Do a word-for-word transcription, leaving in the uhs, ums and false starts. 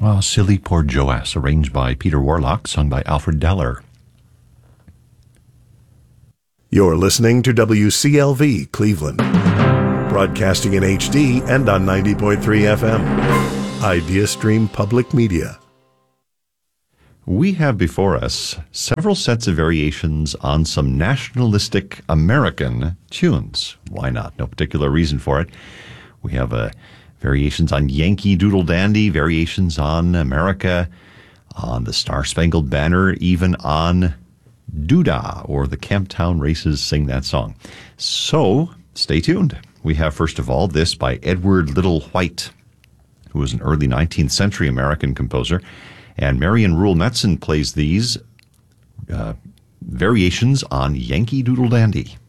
Oh, Silly Poor Joass, arranged by Peter Warlock, sung by Alfred Deller. You're listening to W C L V Cleveland, broadcasting in H D and on ninety point three F M. IdeaStream Public Media. We have before us several sets of variations on some nationalistic American tunes. Why not? No particular reason for it. We have uh, variations on Yankee Doodle Dandy, variations on America, on the Star-Spangled Banner, even on Doodah, or the Camptown Races Sing That Song. So, stay tuned. We have, first of all, this by Edward Little White, who was an early nineteenth century American composer, and Marion Rule Metzen plays these uh, variations on Yankee Doodle Dandy.